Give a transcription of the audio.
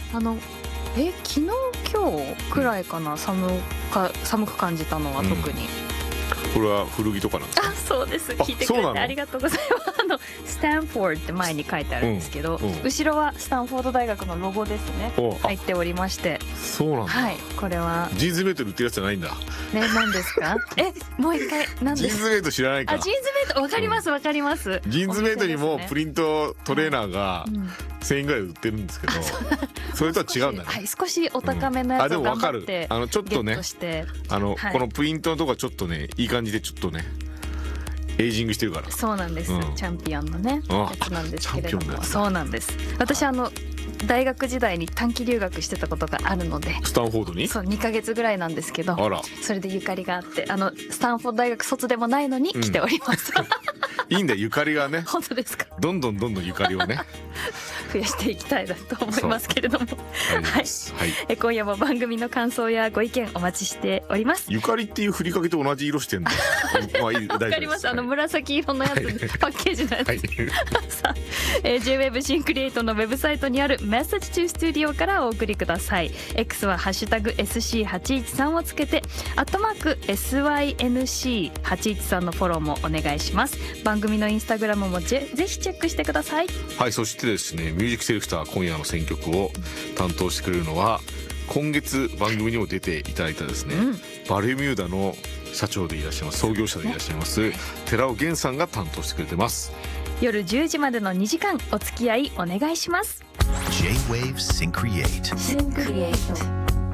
昨日今日くらいかな、寒く感じたのは特に、 これは古着とかなんですか？ あ、そうです。聞いてくれてありがとうございます。スタンフォードって前に書いてあるんですけど、後ろはスタンフォード大学のロゴですね、入っておりまして。 そうなんだ。 はい、これはジーンズメイト売ってるやつじゃないんだね。何ですか？もう一回何ですか？ ジーンズメイト知らないか？ ジーンズメイトわかります、わかります。 ジーンズメイトにもプリントトレーナーが1000円ぐらい売ってるんですけど、それとは違うんだね。 はい、少しお高めのやつを頑張ってゲットして、 このプリントのとこはちょっとね、いい感じでちょっとねエイジングしてるから。 そうなんです、チャンピオンのねやつなんですけれども。そうなんです。私大学時代に短期留学してたことがあるので、 スタンフォードに。 そう、2ヶ月ぐらいなんですけど、それでゆかりがあって、スタンフォード大学卒でもないのに来ております、 いいんだよ、ゆかりがね。 本当ですか？ どんどんゆかりをね増やしていきたいなと思いますけれども、はい、今夜も番組の感想やご意見お待ちしております。 ゆかりっていうふりかけと同じ色してんだ。わかります。紫色のやつ、パッケージのやつ。さあ、J-WAVE シンクリエイトのウェブサイトにあるメッセージトゥスタジオからお送りください。 X はハッシュタグ SC813 をつけて@SYNC813 のフォローもお願いします。番組のインスタグラムもぜひチェックしてください。 はい、そしてですね、ミュージックセレクター今夜の選曲を担当してくれるのは、今月番組にも出ていただいたですね、バルミューダの社長でいらっしゃいます、創業者でいらっしゃいます寺尾源さんが担当してくれてます。 夜10時までの2時間お付き合いお願いします。 J-WAVE Syncreate